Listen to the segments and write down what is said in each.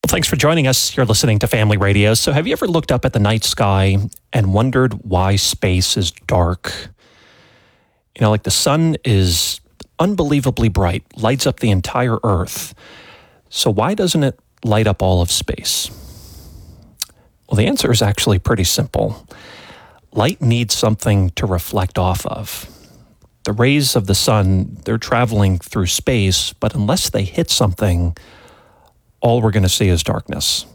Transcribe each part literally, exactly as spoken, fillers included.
Well, thanks for joining us. You're listening to Family Radio. So have you ever looked up at the night sky and wondered why space is dark? You know, like the sun is unbelievably bright, lights up the entire Earth. So why doesn't it light up all of space? Well, the answer is actually pretty simple. Light needs something to reflect off of. The rays of the sun, they're traveling through space, but unless they hit something, all we're going to see is darkness.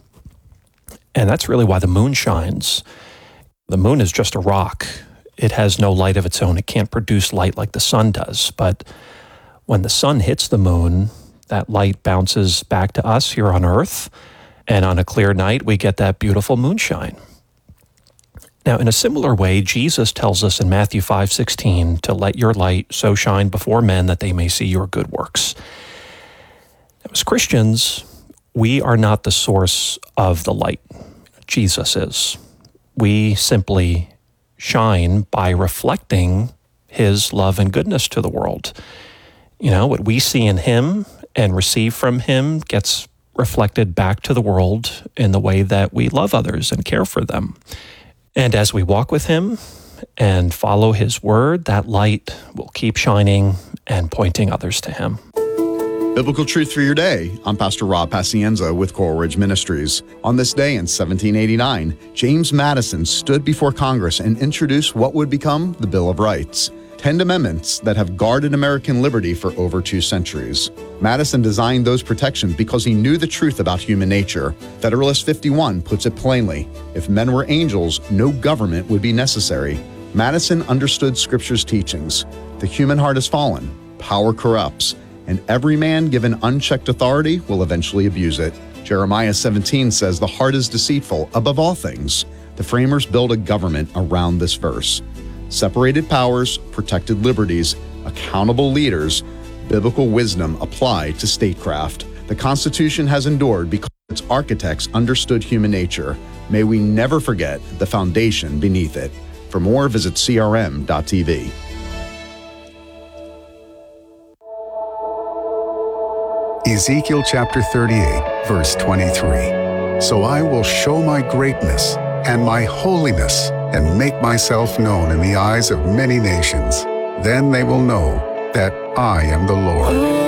And that's really why the moon shines. The moon is just a rock. It has no light of its own. It can't produce light like the sun does. But when the sun hits the moon, that light bounces back to us here on Earth. And on a clear night, we get that beautiful moonshine. Now, in a similar way, Jesus tells us in Matthew five sixteen to let your light so shine before men that they may see your good works. Now, as Christians, we are not the source of the light. Jesus is. We simply shine by reflecting his love and goodness to the world. You know, what we see in him and receive from him gets reflected back to the world in the way that we love others and care for them. And as we walk with him and follow his word, that light will keep shining and pointing others to him. Biblical Truth for Your Day. I'm Pastor Rob Pacienza with Coral Ridge Ministries. On this day in seventeen eighty-nine, James Madison stood before Congress and introduced what would become the Bill of Rights, ten amendments that have guarded American liberty for over two centuries. Madison designed those protections because he knew the truth about human nature. Federalist fifty-one puts it plainly: if men were angels, no government would be necessary. Madison understood Scripture's teachings. The human heart is fallen, power corrupts, and every man given unchecked authority will eventually abuse it. Jeremiah seventeen says the heart is deceitful above all things. The framers built a government around this verse. Separated powers, protected liberties, accountable leaders, biblical wisdom applied to statecraft. The Constitution has endured because its architects understood human nature. May we never forget the foundation beneath it. For more, visit C R M dot T V. Ezekiel chapter thirty-eight, verse twenty-three. So I will show my greatness and my holiness and make myself known in the eyes of many nations. Then they will know that I am the Lord.